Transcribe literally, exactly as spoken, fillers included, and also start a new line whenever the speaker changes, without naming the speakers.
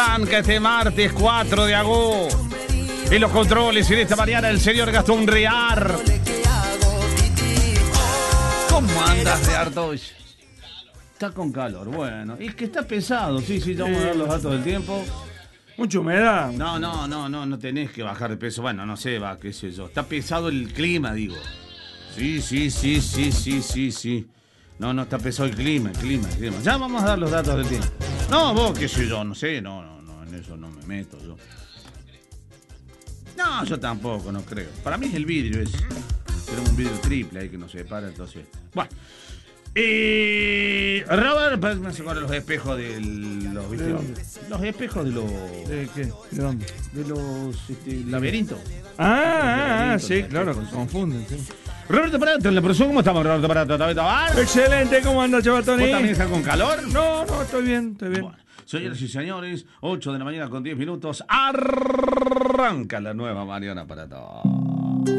arranca este martes cuatro de agosto. En los controles en esta mañana el señor Gastón Riar. ¿Cómo andas, Riardo? Está con calor, bueno. Es que está pesado, sí, sí, ya vamos a dar los datos del tiempo.
Mucha humedad.
No, no, no, no, no tenés que bajar de peso. Bueno, no sé, va, qué sé yo. Está pesado el clima, digo. Sí, sí, sí, sí, sí, sí, sí. No, no, está pesado el clima, el clima, el clima. Ya vamos a dar los datos del tiempo. No, vos, qué sé yo, no sé, no, no, no, en eso no me meto yo. No, yo tampoco, no creo. Para mí es el vidrio ese. Tenemos un vidrio triple ahí que nos separa, entonces. Bueno. Y Robert, pues, me hace acordar los espejos de los, ¿viste?
¿De dónde?
Los espejos de los.
¿De qué? ¿De dónde?
De los este, laberintos.
Ah, ah, sí,
los
claro,
espejos,
confunden, sí.
Roberto Parato, en la producción, ¿cómo estamos, Roberto Parato? ¿Está bien, está bien?
Excelente, ¿cómo anda, Chavatoni?
¿Vos también estás con calor?
No, no, estoy bien, estoy bien.
Bueno, señoras y señores, ocho de la mañana con diez minutos, arranca la nueva mañana para todos.